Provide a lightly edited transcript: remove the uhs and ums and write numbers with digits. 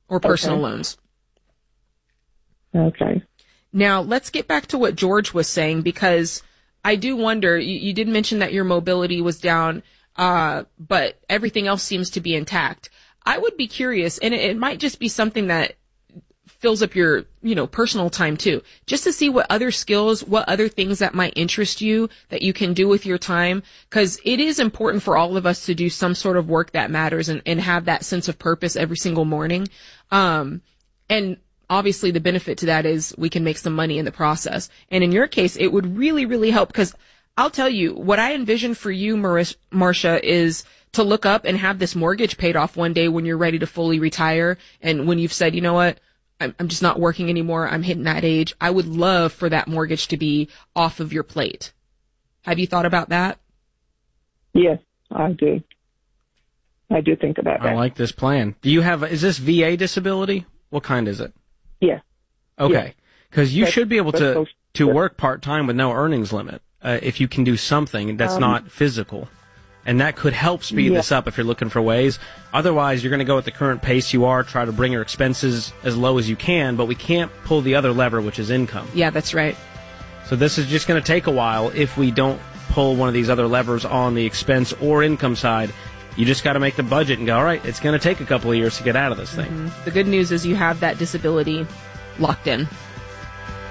or personal loans. Okay. Now, let's get back to what George was saying, because I do wonder, you did mention that your mobility was down, but everything else seems to be intact. I would be curious, and it might just be something that fills up your, personal time too, just to see what other skills, what other things that might interest you that you can do with your time. Cause it is important for all of us to do some sort of work that matters and have that sense of purpose every single morning. And obviously the benefit to that is we can make some money in the process. And in your case, it would really, really help, because I'll tell you what I envision for you, Marcia, is to look up and have this mortgage paid off one day when you're ready to fully retire. And when you've said, you know what, I'm just not working anymore, I'm hitting that age, I would love for that mortgage to be off of your plate. Have you thought about that? Yes, I do. I do think about that. I like this plan. Do you have, is this VA disability? What kind is it? Yeah. Okay. Because you should be able to work part-time with no earnings limit if you can do something that's not physical. And that could help speed this up if you're looking for ways. Otherwise, you're going to go at the current pace you are, try to bring your expenses as low as you can, but we can't pull the other lever, which is income. Yeah, that's right. So this is just going to take a while if we don't pull one of these other levers on the expense or income side. You just got to make the budget and go, all right, it's going to take a couple of years to get out of this thing. The good news is you have that disability locked in.